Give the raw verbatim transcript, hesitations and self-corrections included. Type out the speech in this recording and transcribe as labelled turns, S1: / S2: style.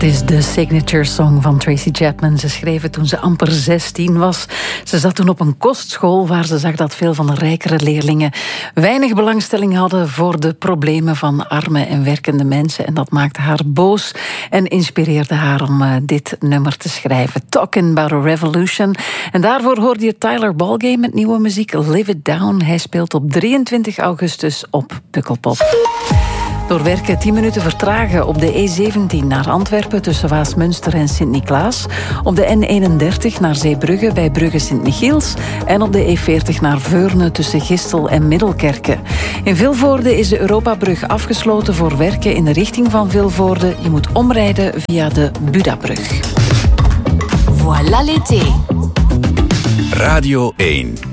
S1: Het is de signature song van Tracy Chapman. Ze schreef het toen ze amper zestien was. Ze zat toen op een kostschool waar ze zag dat veel van de rijkere leerlingen weinig belangstelling hadden voor de problemen van arme en werkende mensen. En dat maakte haar boos en inspireerde haar om uh, dit nummer te schrijven. Talking About a Revolution. En daarvoor hoorde je Tyler Ballgame met nieuwe muziek Live It Down. Hij speelt op drieëntwintig augustus op Pukkelpop. Door werken tien minuten vertragen op de E zeventien naar Antwerpen tussen Waasmunster en Sint-Niklaas. Op de N eenendertig naar Zeebrugge bij Brugge Sint-Michiels. En op de E veertig naar Veurne tussen Gistel en Middelkerke. In Vilvoorde is de Europabrug afgesloten voor werken in de richting van Vilvoorde. Je moet omrijden via de Budabrug.
S2: Voilà l'été.
S3: Radio één.